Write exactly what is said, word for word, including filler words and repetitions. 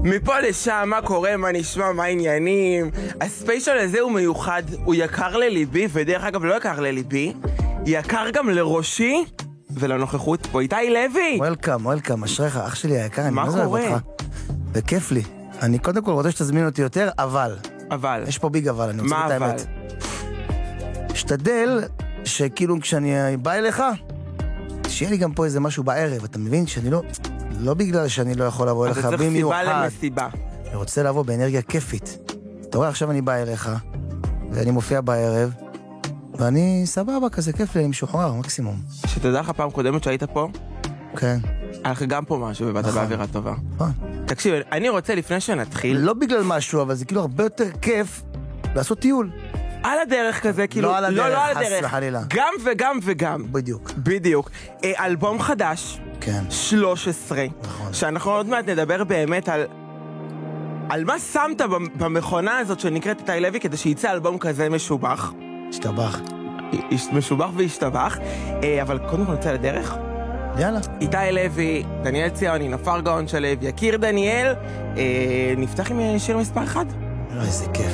מפה לשם, מה קורה, מה נשמע, מה העניינים. הספיישל הזה הוא מיוחד, הוא יקר לליבי, ודרך אגב לא יקר לליבי, יקר גם לראשי ולנוכחות פה. איתי לוי! וולקאם, וולקאם, אשריך, אח שלי היקר, אני מה לא זוהב קורה? אותך. וכיף לי. אני קודם כל רוצה שתזמין אותי יותר, אבל. אבל. יש פה ביג אבל, אני רוצה מה את אבל? האמת. שתדל שכאילו כשאני בא אליך, שיהיה לי גם פה איזה משהו בערב, אתה מבין? שאני לא... לא בגלל שאני לא יכול לבוא אליך אתה צריך סיבה למסיבה. אני רוצה לבוא באנרגיה כיפית. אתה רואה, עכשיו אני בא אליך, ואני מופיע בערב, ואני סבבה כזה, כיף לי, אני משוחרר, מקסימום. שתדע לך פעם קודמת שהיית פה, כן. היה לך גם פה משהו ובאת באווירה טובה. נכון. תקשיב, אני רוצה לפני שנתחיל, לא בגלל משהו, אבל זה כאילו הרבה יותר כיף לעשות טיול. על הדרך כזה, כאילו, לא על הדרך, לא על חס הדרך, וחלילה. גם וגם וגם. בדיוק. בדיוק. אה, אלבום חדש, כן. שלוש עשרה, נכון. שאנחנו עוד מעט נדבר באמת על על מה שמת במכונה הזאת שנקראת איתי לוי כדי שיצא אלבום כזה משובח. השתבח. משובח והשתבח, אה, אבל קודם כל נצא לדרך. יאללה. איתי לוי, דניאל ציוני, נפר גאון שלו, יקיר דניאל, אה, נפתח עם שיר מספר אחד. לא, איזה כיף.